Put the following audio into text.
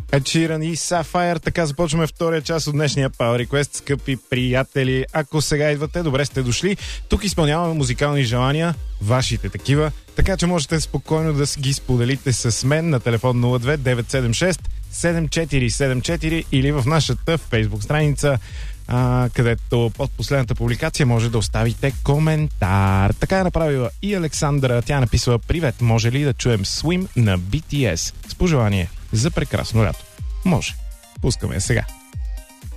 Ed Sheeran и Sapphire. Така започваме втория част от днешния Power Request, скъпи приятели. Ако сега идвате, добре сте дошли. Тук изпълняваме музикални желания, вашите такива, така че можете спокойно да ги споделите с мен на телефон 02 976 7474 или в нашата Facebook страница, където под последната публикация може да оставите коментар. Така е направила и Александра. Тя написала: привет, може ли да чуем Swim на BTS? С пожелание за прекрасно лято. Може. Пускаме сега.